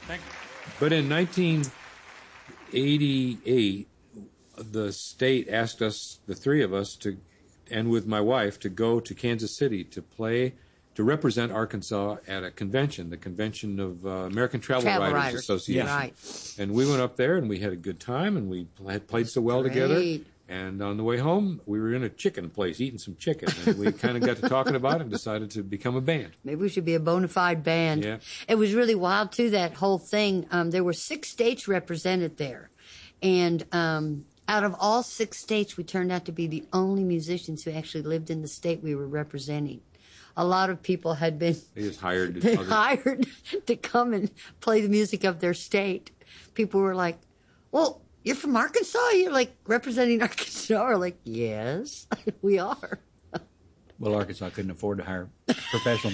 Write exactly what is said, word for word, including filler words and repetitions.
Thank you. But in nineteen eighty-eight, the state asked us, the three of us, to, and with my wife, to go to Kansas City to play, to represent Arkansas at a convention, the convention of uh, American Travel, Travel Writers, Writers. Association. Yeah. Right. And we went up there and we had a good time and we had played so well Great. together. And on the way home, we were in a chicken place eating some chicken. And we kind of got to talking about it and decided to become a band. Maybe we should be a bona fide band. Yeah. It was really wild, too, that whole thing. Um, there were six states represented there. And um, out of all six states, we turned out to be the only musicians who actually lived in the state we were representing. A lot of people had been They just hired they other- hired to come and play the music of their state. People were like, well, you're from Arkansas? You're like representing Arkansas? We're like, yes, we are. Well, Arkansas couldn't afford to hire professional